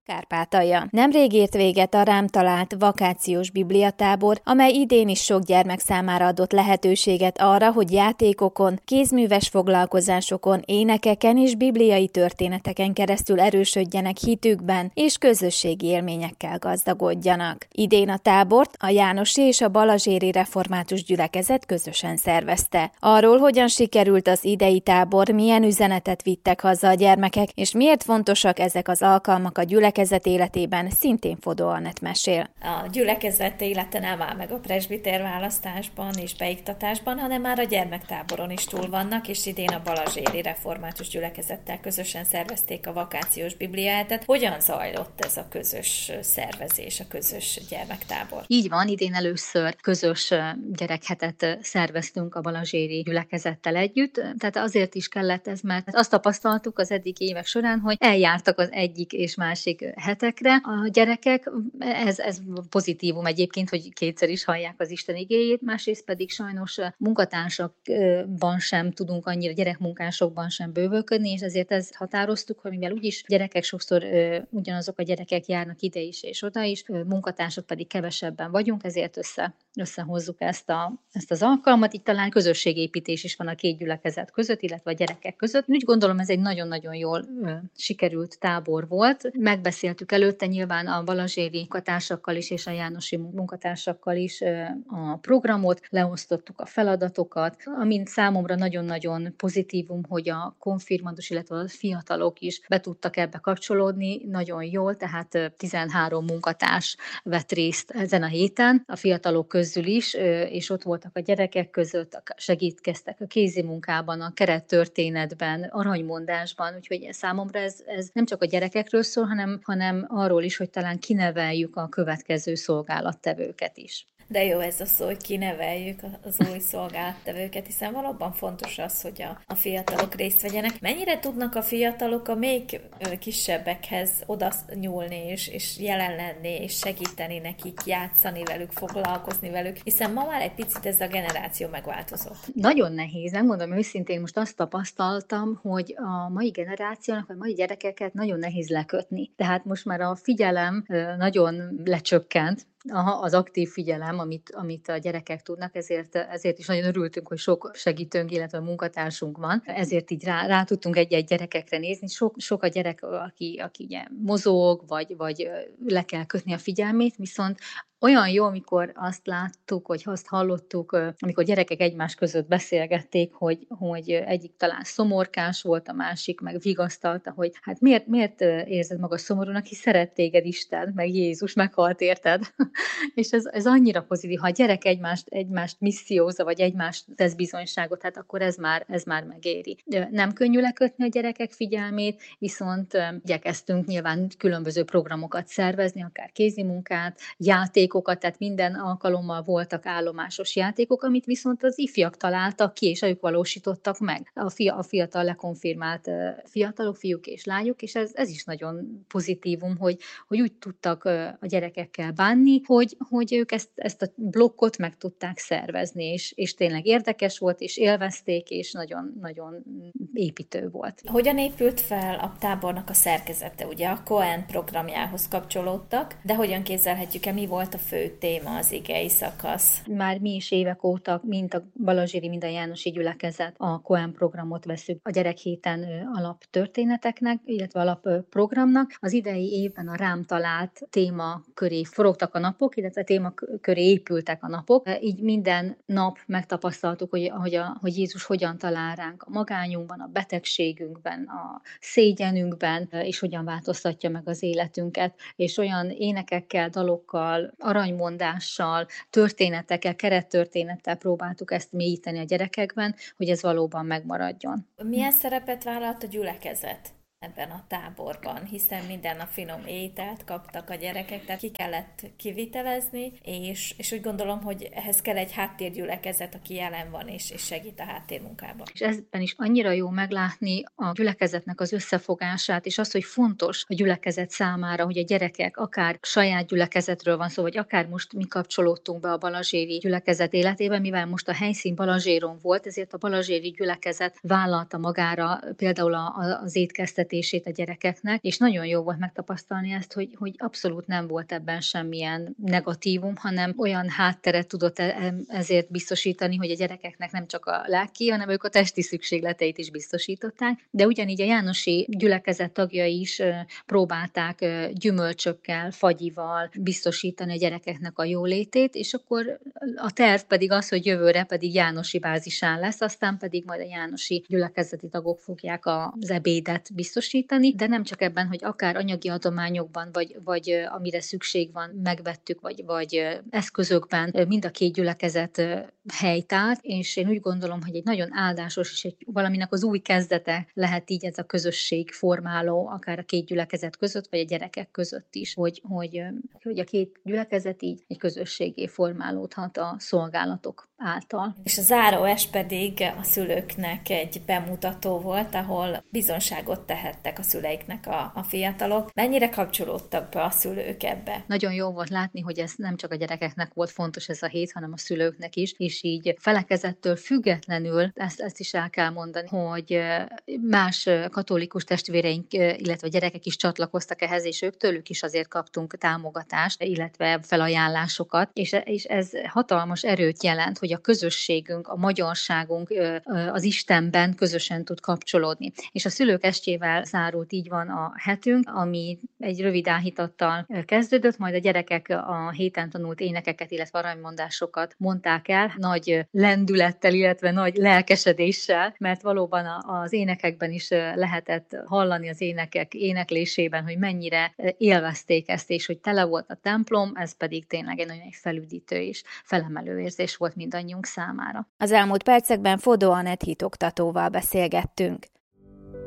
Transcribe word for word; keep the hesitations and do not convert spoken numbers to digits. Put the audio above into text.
Kárpátalja. Nemrég ért véget a rám talált vakációs bibliatábor, amely idén is sok gyermek számára adott lehetőséget arra, hogy játékokon, kézműves foglalkozásokon, énekeken és bibliai történeteken keresztül erősödjenek hitükben és közösségi élményekkel gazdagodjanak. Idén a tábort a Jánosi és a Balazséri Református Gyülekezet közösen szervezte. Arról, hogyan sikerült az idei tábor, milyen üzenetet vittek haza a gyermekek, és miért fontosak ezek az alkalmak a gyülekezet életében, szintén Fodó Anett mesél. A gyülekezet élete nem áll meg a presbiter választásban és beiktatásban, hanem már a gyermektáboron is túl vannak, és idén a Balazséri Református Gyülekezettel közösen szervezték a vakációs bibliahetet. Hogyan zajlott ez a közös szervezés, a közös gyermektábor? Így van, idén először közös gyerekhetet szerveztünk a Balazséri Gyülekezettel együtt, tehát azért is kellett ez, mert azt tapasztaltuk az eddigi évek során, hogy eljártak az egyik és másik hetekre a gyerekek, ez, ez pozitívum egyébként, hogy kétszer is hallják az Isten igéjét, másrészt pedig sajnos munkatársakban sem tudunk annyira, gyerekmunkásokban sem bővölködni, és ezért ezt határoztuk, hogy mivel úgyis gyerekek sokszor ugyanazok a gyerekek járnak ide is és oda is, munkatársak pedig kevesebben vagyunk, ezért össze, összehozzuk ezt, a, ezt az alkalmat, így talán közösségépítés is van a két gyülekezet között, illetve a gyerekek között. Úgy gondolom, ez egy nagyon-nagyon jól sikerült tábor volt. Megbeszéltük előtte nyilván a balazséri munkatársakkal is és a jánosi munkatársakkal is a programot, leosztottuk a feladatokat, amint számomra nagyon-nagyon pozitívum, hogy a konfirmandus, illetve a fiatalok is be tudtak ebbe kapcsolódni nagyon jól, tehát tizenhárom munkatárs vett részt ezen a héten, a fiatalok közül is, és ott voltak a gyerekek között, segítkeztek a kézimunkában, a kerettörténetben, aranymondásban, úgyhogy számomra ez, ez nem csak a gyerekekről szól, hanem, hanem arról is, hogy talán kineveljük a következő szolgálattevőket is. De jó ez a szó, hogy kineveljük az új szolgálattevőket, hiszen valóban fontos az, hogy a, a fiatalok részt vegyenek. Mennyire tudnak a fiatalok a még kisebbekhez oda nyúlni, és, és jelen lenni, és segíteni nekik, játszani velük, foglalkozni velük, hiszen ma már egy picit ez a generáció megváltozott. Nagyon nehéz, nem mondom őszintén, most azt tapasztaltam, hogy a mai generációnak, vagy a mai gyerekeket nagyon nehéz lekötni. Tehát most már a figyelem nagyon lecsökkent, az aktív figyelem, amit, amit a gyerekek tudnak, ezért, ezért is nagyon örültünk, hogy sok segítőnk, illetve munkatársunk van. Ezért így rá, rá tudtunk egy-egy gyerekekre nézni. Sok, sok a gyerek, aki, aki ugye mozog, vagy, vagy le kell kötni a figyelmét, viszont olyan jó, amikor azt láttuk, vagy azt hallottuk, amikor gyerekek egymás között beszélgették, hogy, hogy egyik talán szomorkás volt, a másik meg vigasztalta, hogy hát miért, miért érzed magad szomorúnak, hisz szeret téged Isten, meg Jézus meghalt érted. És ez, ez annyira pozitív, ha a gyerek egymást, egymást missziózza, vagy egymást tesz bizonyságot, hát akkor ez már, ez már megéri. Nem könnyű lekötni a gyerekek figyelmét, viszont igyekeztünk nyilván különböző programokat szervezni, akár kézimunkát, játékokat, tehát minden alkalommal voltak állomásos játékok, amit viszont az ifjak találtak ki, és ők valósítottak meg. A, fia, a fiatal lekonfirmált fiatalok, fiúk és lányok, és ez, ez is nagyon pozitívum, hogy, hogy úgy tudtak a gyerekekkel bánni, hogy, hogy ők ezt, ezt a blokkot meg tudták szervezni, és, és tényleg érdekes volt, és élvezték, és nagyon, nagyon építő volt. Hogyan épült fel a tábornak a szerkezete? Ugye a Cohen programjához kapcsolódtak, de hogyan képzelhetjük-e, mi volt a fő téma, az igei szakasz? Már mi is évek óta, mint a Balazséri, mind a Jánosi Gyülekezet a Cohen programot veszük a gyerekhéten alaptörténeteknek, illetve alapprogramnak. Az idei évben a rám talált téma köré forogtak a napok, illetve téma köré épültek a napok. Így minden nap megtapasztaltuk, hogy, hogy, a, hogy Jézus hogyan talál ránk a magányunkban, a betegségünkben, a szégyenünkben, és hogyan változtatja meg az életünket. És olyan énekekkel, dalokkal, aranymondással, történetekkel, kerettörténettel próbáltuk ezt mélyíteni a gyerekekben, hogy ez valóban megmaradjon. Milyen szerepet vállalt a gyülekezet ebben a táborban, hiszen minden nap finom ételt kaptak a gyerekek, tehát ki kellett kivitelezni, és, és úgy gondolom, hogy ehhez kell egy háttérgyülekezet, aki jelen van és, és segít a háttérmunkában. És ezben is annyira jó meglátni a gyülekezetnek az összefogását, és az, hogy fontos a gyülekezet számára, hogy a gyerekek akár saját gyülekezetről van szó, vagy akár most mi kapcsolódtunk be a balazséri gyülekezet életében, mivel most a helyszín Balazséron volt, ezért a balazséri gyülekezet vállalta magára például az étkeztetést, vezetését a gyerekeknek, és nagyon jó volt megtapasztalni ezt, hogy, hogy abszolút nem volt ebben semmilyen negatívum, hanem olyan hátteret tudott ezért biztosítani, hogy a gyerekeknek nem csak a lelki, hanem ők a testi szükségleteit is biztosították, de ugyanígy a jánosi gyülekezet tagjai is próbálták gyümölcsökkel, fagyival biztosítani a gyerekeknek a jólétét, és akkor a terv pedig az, hogy jövőre pedig jánosi bázisán lesz, aztán pedig majd a jánosi gyülekezeti tagok fogják az ebédet biztosítani, de nem csak ebben, hogy akár anyagi adományokban, vagy, vagy amire szükség van, megvettük, vagy, vagy eszközökben mind a két gyülekezet helytált, és én úgy gondolom, hogy egy nagyon áldásos és egy valaminek az új kezdete lehet így ez a közösség formáló, akár a két gyülekezet között, vagy a gyerekek között is, hogy, hogy, hogy a két gyülekezet így egy közösségé formálódhat a szolgálatok által. És a záróes pedig a szülőknek egy bemutató volt, ahol bizonságot tehettek a szüleiknek a, a fiatalok. Mennyire kapcsolódtak be a szülők ebbe? Nagyon jó volt látni, hogy ez nem csak a gyerekeknek volt fontos ez a hét, hanem a szülőknek is, és így felekezettől függetlenül, ezt, ezt is el kell mondani, hogy más katolikus testvéreink, illetve gyerekek is csatlakoztak ehhez, és ők tőlük is azért kaptunk támogatást, illetve felajánlásokat, és, és ez hatalmas erőt jelent, hogy a közösségünk, a magyarságunk az Istenben közösen tud kapcsolódni. És a szülők estjével zárult, így van a hetünk, ami egy rövid áhítattal kezdődött, majd a gyerekek a héten tanult énekeket, illetve aranymondásokat mondták el, nagy lendülettel, illetve nagy lelkesedéssel, mert valóban az énekekben is lehetett hallani az énekek éneklésében, hogy mennyire élvezték ezt, és hogy tele volt a templom, ez pedig tényleg egy nagyon felüdítő és felemelő érzés volt mindannyiunk számára. Az elmúlt percekben Fodó Anett hitoktatóval beszélgettünk.